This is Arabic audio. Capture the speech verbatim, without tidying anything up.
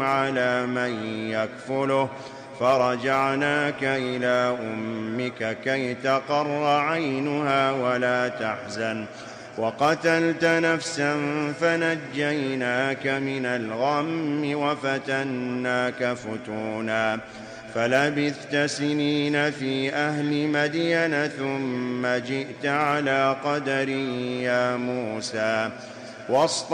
على من يكفله فرجعناك إلى أمك كي تقر عينها ولا تحزن وقتلت نفسا فنجيناك من الغم وفتناك فتونا فلبثت سنين في أهل مدين ثم جئت على قدر يا موسى.